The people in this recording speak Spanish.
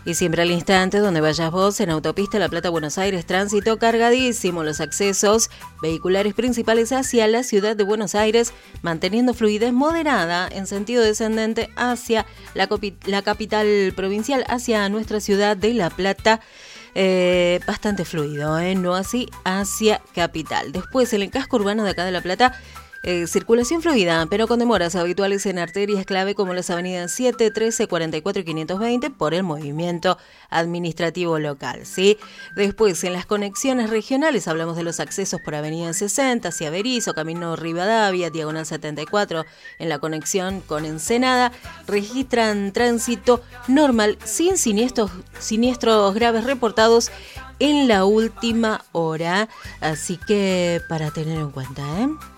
Y siempre al instante, donde vayas vos, en Autopista La Plata, Buenos Aires, tránsito cargadísimo. Los accesos vehiculares principales hacia la ciudad de Buenos Aires, manteniendo fluidez moderada en sentido descendente hacia la capital provincial, hacia nuestra ciudad de La Plata. Bastante fluido, no así hacia capital. Después, en el casco urbano de acá de La Plata, circulación fluida, pero con demoras habituales en arterias clave como las avenidas 7, 13, 44 y 520 por el movimiento administrativo local, ¿sí? Después, en las conexiones regionales, hablamos de los accesos por avenida 60 hacia Berizo, Camino Rivadavia, diagonal 74, en la conexión con Ensenada, registran tránsito normal, sin siniestros graves reportados en la última hora, así que para tener en cuenta,